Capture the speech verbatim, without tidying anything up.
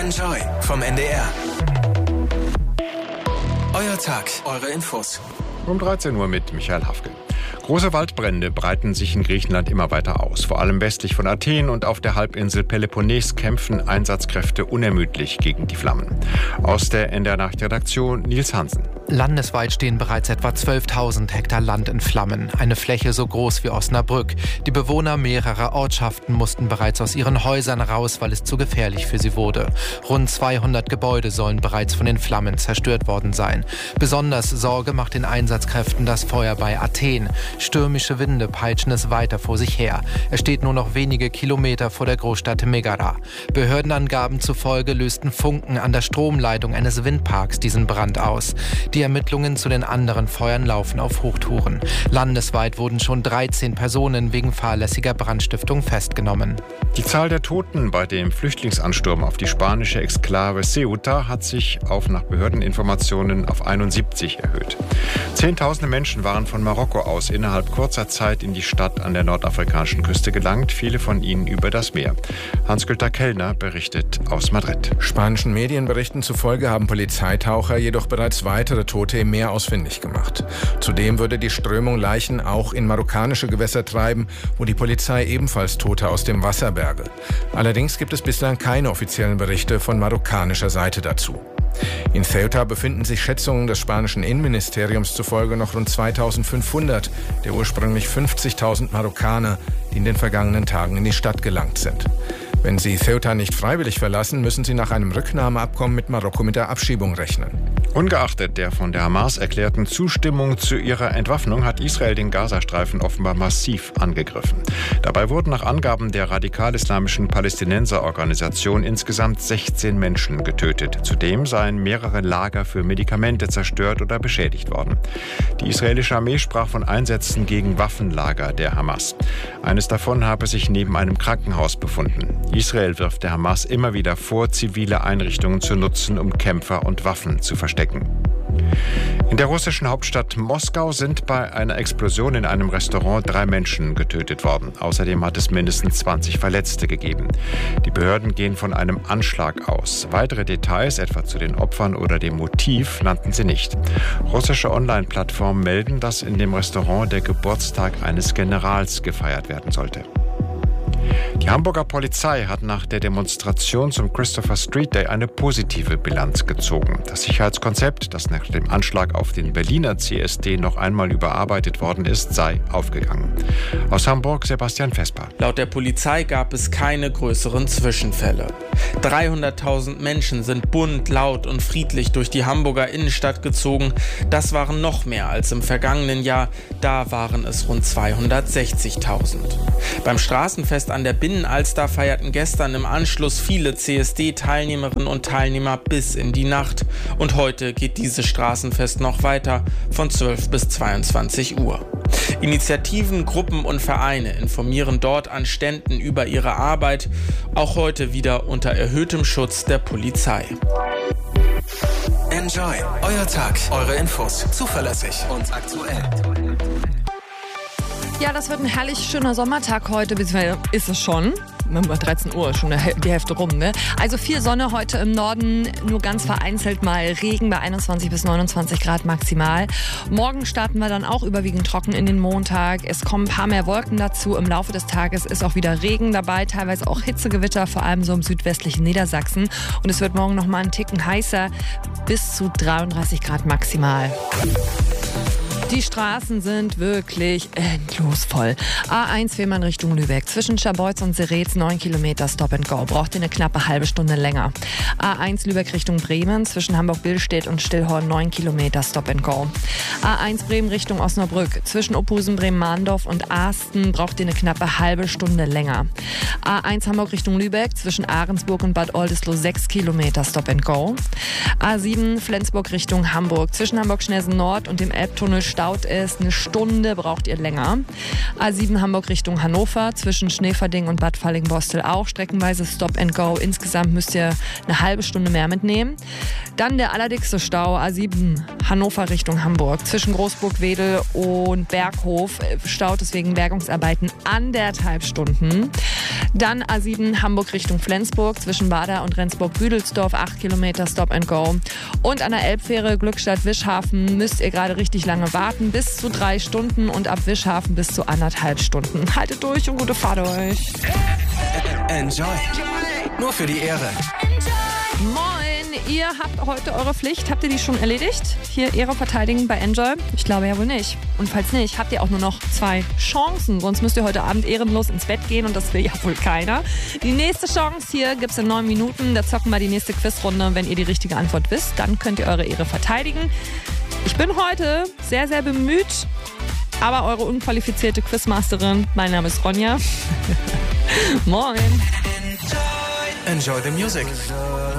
Enjoy vom N D R. Euer Tag, eure Infos. Um dreizehn Uhr mit Michael Hafke. Große Waldbrände breiten sich in Griechenland immer weiter aus. Vor allem westlich von Athen und auf der Halbinsel Peloponnes kämpfen Einsatzkräfte unermüdlich gegen die Flammen. Aus der N D R-Nachrichtenredaktion Nils Hansen. Landesweit stehen bereits etwa zwölftausend Hektar Land in Flammen. Eine Fläche so groß wie Osnabrück. Die Bewohner mehrerer Ortschaften mussten bereits aus ihren Häusern raus, weil es zu gefährlich für sie wurde. Rund zweihundert Gebäude sollen bereits von den Flammen zerstört worden sein. Besonders Sorge macht den Einsatzkräften das Feuer bei Athen. Stürmische Winde peitschen es weiter vor sich her. Es steht nur noch wenige Kilometer vor der Großstadt Megara. Behördenangaben zufolge lösten Funken an der Stromleitung eines Windparks diesen Brand aus. Die Ermittlungen zu den anderen Feuern laufen auf Hochtouren. Landesweit wurden schon dreizehn Personen wegen fahrlässiger Brandstiftung festgenommen. Die Zahl der Toten bei dem Flüchtlingsansturm auf die spanische Exklave Ceuta hat sich auf nach Behördeninformationen auf einundsiebzig erhöht. Zehntausende Menschen waren von Marokko aus innerhalb kurzer Zeit in die Stadt an der nordafrikanischen Küste gelangt, viele von ihnen über das Meer. Hans-Günther Kellner berichtet aus Madrid. Spanischen Medienberichten zufolge haben Polizeitaucher jedoch bereits weitere Tote im Meer ausfindig gemacht. Zudem würde die Strömung Leichen auch in marokkanische Gewässer treiben, wo die Polizei ebenfalls Tote aus dem Wasser berge. Allerdings gibt es bislang keine offiziellen Berichte von marokkanischer Seite dazu. In Ceuta befinden sich Schätzungen des spanischen Innenministeriums zufolge noch rund zweitausendfünfhundert der ursprünglich fünfzigtausend Marokkaner, die in den vergangenen Tagen in die Stadt gelangt sind. Wenn sie Ceuta nicht freiwillig verlassen, müssen sie nach einem Rücknahmeabkommen mit Marokko mit der Abschiebung rechnen. Ungeachtet der von der Hamas erklärten Zustimmung zu ihrer Entwaffnung hat Israel den Gazastreifen offenbar massiv angegriffen. Dabei wurden nach Angaben der radikal-islamischen Palästinenserorganisation insgesamt sechzehn Menschen getötet. Zudem seien mehrere Lager für Medikamente zerstört oder beschädigt worden. Die israelische Armee sprach von Einsätzen gegen Waffenlager der Hamas. Eines davon habe sich neben einem Krankenhaus befunden. Israel wirft der Hamas immer wieder vor, zivile Einrichtungen zu nutzen, um Kämpfer und Waffen zu verstecken. In der russischen Hauptstadt Moskau sind bei einer Explosion in einem Restaurant drei Menschen getötet worden. Außerdem hat es mindestens zwanzig Verletzte gegeben. Die Behörden gehen von einem Anschlag aus. Weitere Details, etwa zu den Opfern oder dem Motiv, nannten sie nicht. Russische Online-Plattformen melden, dass in dem Restaurant der Geburtstag eines Generals gefeiert werden sollte. Die Hamburger Polizei hat nach der Demonstration zum Christopher Street Day eine positive Bilanz gezogen. Das Sicherheitskonzept, das nach dem Anschlag auf den Berliner C S D noch einmal überarbeitet worden ist, sei aufgegangen. Aus Hamburg Sebastian Vesper. Laut der Polizei gab es keine größeren Zwischenfälle. dreihunderttausend Menschen sind bunt, laut und friedlich durch die Hamburger Innenstadt gezogen. Das waren noch mehr als im vergangenen Jahr. Da waren es rund zweihundertsechzigtausend. Beim Straßenfest an der Binnenalster feierten gestern im Anschluss viele C S D-Teilnehmerinnen und Teilnehmer bis in die Nacht. Und heute geht dieses Straßenfest noch weiter von zwölf bis zweiundzwanzig Uhr. Initiativen, Gruppen und Vereine informieren dort an Ständen über ihre Arbeit, auch heute wieder unter erhöhtem Schutz der Polizei. Enjoy, euer Tag, eure Infos, zuverlässig und aktuell. Ja, das wird ein herrlich schöner Sommertag heute, beziehungsweise ist es schon. dreizehn Uhr, schon die Hälfte rum, ne? Also viel Sonne heute im Norden, nur ganz vereinzelt mal Regen bei einundzwanzig bis neunundzwanzig Grad maximal. Morgen starten wir dann auch überwiegend trocken in den Montag. Es kommen ein paar mehr Wolken dazu. Im Laufe des Tages ist auch wieder Regen dabei, teilweise auch Hitzegewitter, vor allem so im südwestlichen Niedersachsen. Und es wird morgen noch mal einen Ticken heißer, bis zu dreiunddreißig Grad maximal. Die Straßen sind wirklich endlos voll. A eins Fehmarn Richtung Lübeck. Zwischen Scharbeutz und Seretz neun Kilometer Stop and Go. Braucht ihr eine knappe halbe Stunde länger. A eins Lübeck Richtung Bremen. Zwischen Hamburg-Billstedt und Stillhorn neun Kilometer Stop and Go. A eins Bremen Richtung Osnabrück. Zwischen Ophusen, Bremen-Mahndorf und Asten braucht ihr eine knappe halbe Stunde länger. A eins Hamburg Richtung Lübeck. Zwischen Ahrensburg und Bad Oldesloe sechs Kilometer Stop and Go. A sieben Flensburg Richtung Hamburg. Zwischen Hamburg-Schneesen Nord und dem Elbtunnel staut es. Eine Stunde braucht ihr länger. A sieben Hamburg Richtung Hannover. Zwischen Schneverding und Bad Fallingbostel auch streckenweise Stop and Go. Insgesamt müsst ihr eine halbe Stunde mehr mitnehmen. Dann der allerdickste Stau. A sieben Hannover Richtung Hamburg. Zwischen Großburg-Wedel und Berghof staut es wegen Bergungsarbeiten anderthalb Stunden. Dann A sieben Hamburg Richtung Flensburg zwischen Bader und Rendsburg-Büdelsdorf, acht Kilometer Stop and Go. Und an der Elbfähre Glückstadt-Wischhafen müsst ihr gerade richtig lange warten, bis zu drei Stunden und ab Wischhafen bis zu anderthalb Stunden. Haltet durch und gute Fahrt euch. Enjoy. Nur für die Ehre. Moin, ihr habt heute eure Pflicht. Habt ihr die schon erledigt? Hier Ehre verteidigen bei Enjoy? Ich glaube ja wohl nicht. Und falls nicht, habt ihr auch nur noch zwei Chancen. Sonst müsst ihr heute Abend ehrenlos ins Bett gehen und das will ja wohl keiner. Die nächste Chance hier gibt's in neun Minuten. Da zocken wir die nächste Quizrunde. Wenn ihr die richtige Antwort wisst, dann könnt ihr eure Ehre verteidigen. Ich bin heute sehr, sehr bemüht, aber eure unqualifizierte Quizmasterin. Mein Name ist Ronja. Moin. Enjoy the music.